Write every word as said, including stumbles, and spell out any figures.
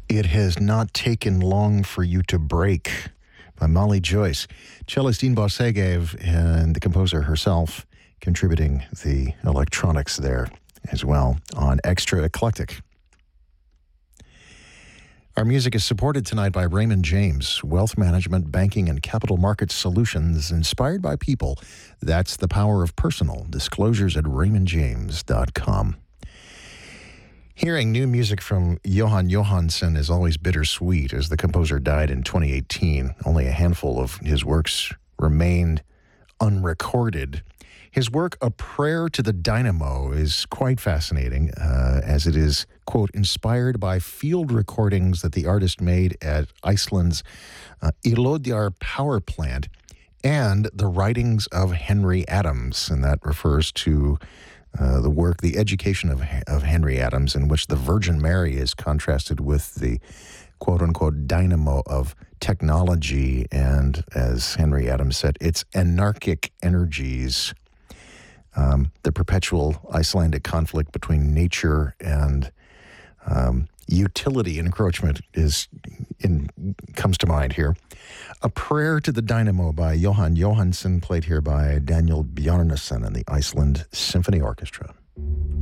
It Has Not Taken Long for You to Break by Molly Joyce. Cellist Dean Bossé and the composer herself contributing the electronics there as well on Extra Eclectic. Our music is supported tonight by Raymond James, wealth management, banking, and capital market solutions inspired by people. That's the power of personal. Disclosures at raymond james dot com. Hearing new music from Jóhann Jóhannsson is always bittersweet, as the composer died in twenty eighteen. Only a handful of his works remained unrecorded. His work, A Prayer to the Dynamo, is quite fascinating, uh, as it is, quote, inspired by field recordings that the artist made at Iceland's uh, Íþróttir power plant and the writings of Henry Adams, and that refers to uh, the work, The Education of, of Henry Adams, in which the Virgin Mary is contrasted with the quote-unquote dynamo of technology and, as Henry Adams said, its anarchic energies. Um, the perpetual Icelandic conflict between nature and um, utility encroachment is in, comes to mind here. A Prayer to the Dynamo by Jóhann Jóhannsson, played here by Daniel Bjarnason and the Iceland Symphony Orchestra.